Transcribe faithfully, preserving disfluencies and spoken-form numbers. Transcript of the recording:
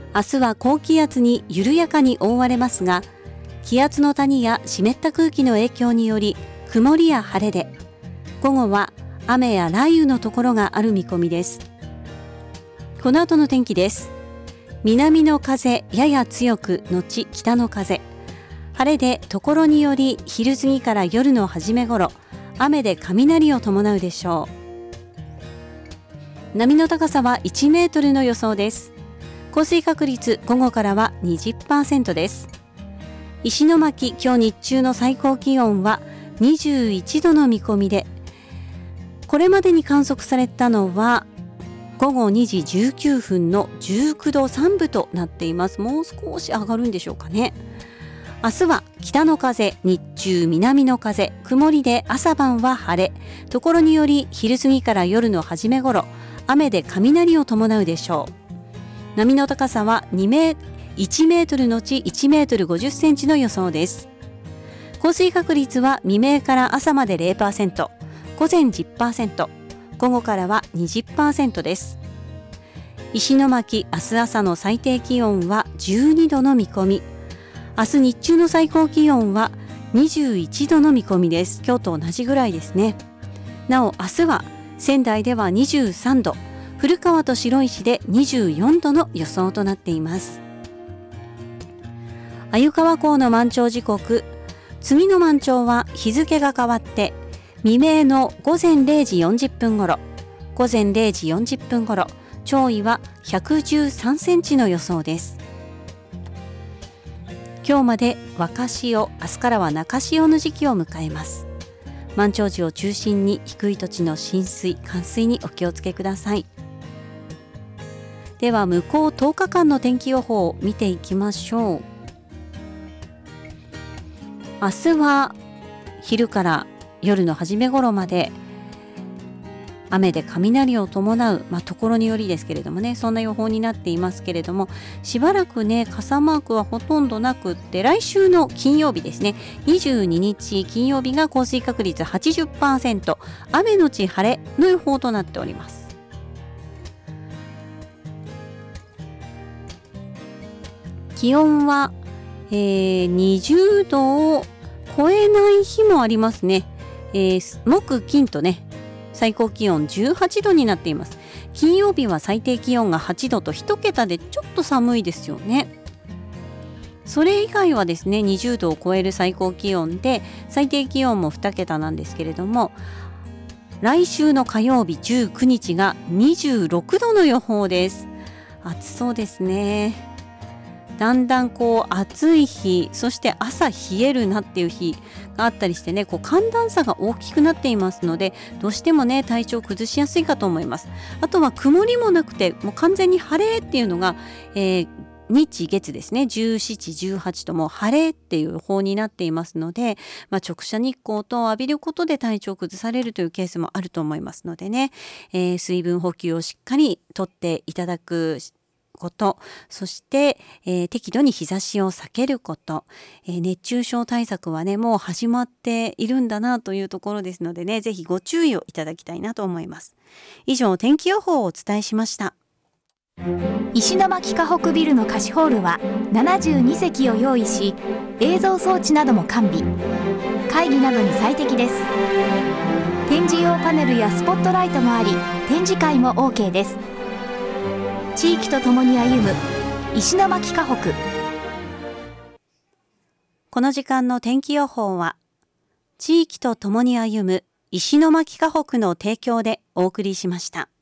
明日は高気圧に緩やかに覆われますが、気圧の谷や湿った空気の影響により曇りや晴れで、午後は雨や雷雨のところがある見込みです。この後の天気です。南の風やや強く後北の風、晴れでところにより昼過ぎから夜の初め頃、雨で雷を伴うでしょう。波の高さはいちメートルの予想です。降水確率午後からは にじゅっパーセント です。石巻、今日日中の最高気温はにじゅういちどの見込みで、これまでに観測されたのは午後にじじゅうきゅうふんのじゅうきゅうどさんぶとなっています。もう少し上がるんでしょうかね。明日は北の風、日中南の風、曇りで朝晩は晴れ、ところにより昼過ぎから夜の初め頃、雨で雷を伴うでしょう。波の高さはにメートルいちメートルのちいちメートルごじゅっセンチの予想です。降水確率は未明から朝まで ゼロパーセント、午前 じゅっパーセント、午後からは にじゅっパーセント です。石巻、明日朝の最低気温はじゅうにどの見込み、明日日中の最高気温はにじゅういちどの見込みです。今日と同じぐらいですね。なお明日は仙台ではにじゅうさんど、古川と白石でにじゅうよんどの予想となっています。鮎川港の満潮時刻、次の満潮は日付が変わって未明の午前れいじよんじゅっぷんごろ、午前れいじよんじゅっぷんごろ、潮位はひゃくじゅうさんセンチの予想です。今日まで若潮、明日からは中潮の時期を迎えます。満潮時を中心に低い土地の浸水、冠水にお気をつけください。では向こうとおかかんの天気予報を見ていきましょう。明日は昼から夜の初め頃まで雨で雷を伴う、まあ、ところによりですけれどもね、そんな予報になっていますけれども、しばらくね傘マークはほとんどなくって、来週の金曜日ですね、にじゅうににち金曜日が降水確率 はちじゅっパーセント、雨のち晴れの予報となっております。気温は、えー、にじゅうどを超えない日もありますね。えー、木金とね最高気温じゅうはちどになっています。金曜日は最低気温がはちどと一桁でちょっと寒いですよね。それ以外はですねにじゅうどを超える最高気温で、最低気温もに桁なんですけれども、来週の火曜日じゅうくにちがにじゅうろくどの予報です。暑そうですね。だんだんこう暑い日、そして朝冷えるなっていう日があったりしてね、こう寒暖差が大きくなっていますので、どうしてもね体調崩しやすいかと思います。あとは曇りもなくてもう完全に晴れっていうのが、えー、日月ですね、じゅうしち、じゅうはちとも晴れっていう予報になっていますので、まあ、直射日光と浴びることで体調を崩されるというケースもあると思いますのでね、えー、水分補給をしっかりとっていただくこと、そして、えー、適度に日差しを避けること、えー、熱中症対策はねもう始まっているんだなというところですのでね、ぜひご注意をいただきたいなと思います。以上、天気予報をお伝えしました。 石巻河北ビルの貸しホールはななじゅうにせきを用意し、映像装置なども完備、会議などに最適です。展示用パネルやスポットライトもあり、展示会も オーケー です。地域とともに歩む石巻河北。 この時間の天気予報は地域とともに歩む石巻河北の提供でお送りしました。